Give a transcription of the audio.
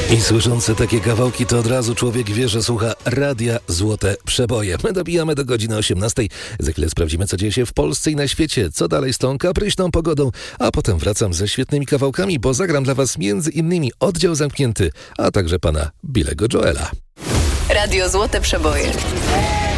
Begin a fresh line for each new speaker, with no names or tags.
I słysząc takie kawałki, to od razu człowiek wie, że słucha Radia Złote Przeboje. My dobijamy do godziny 18. Za chwilę sprawdzimy, co dzieje się w Polsce i na świecie. Co dalej z tą kapryśną pogodą? A potem wracam ze świetnymi kawałkami, bo zagram dla was między innymi Oddział Zamknięty, a także pana Billego Joela.
Radio Złote Przeboje.